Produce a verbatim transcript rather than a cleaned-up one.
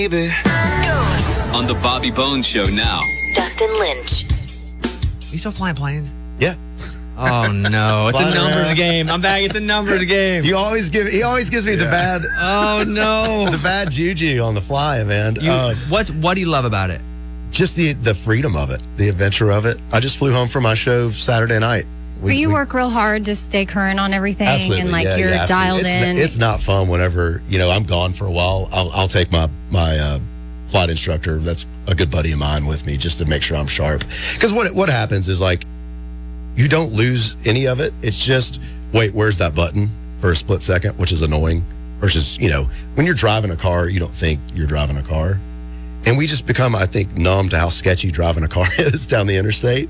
Baby. On the Bobby Bones Show now. Dustin Lynch. You still flying planes? Yeah. Oh no, it's a numbers game. I'm back. It's a numbers game. You always give. He always gives me the bad. Oh no, the bad juju on the fly, man. You, uh, what's what do you love about it? Just the the freedom of it, the adventure of it. I just flew home from my show Saturday night. We, Where you we, work real hard to stay current on everything, absolutely, and like yeah, you're yeah, dialed it's, in. It's not fun whenever you know I'm gone for a while. I'll, I'll take my my uh, flight instructor. That's a good buddy of mine with me, just to make sure I'm sharp. Because what what happens is like. You don't lose any of it. It's just, wait, where's that button for a split second, which is annoying. Versus, you know, when you're driving a car, you don't think you're driving a car. And we just become, I think, numb to how sketchy driving a car is down the interstate.